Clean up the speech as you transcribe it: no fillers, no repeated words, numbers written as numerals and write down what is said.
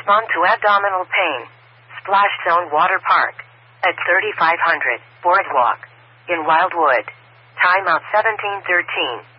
respond to abdominal pain. Splash Zone Water Park. At 3500 Boardwalk. In Wildwood. Time out 1713.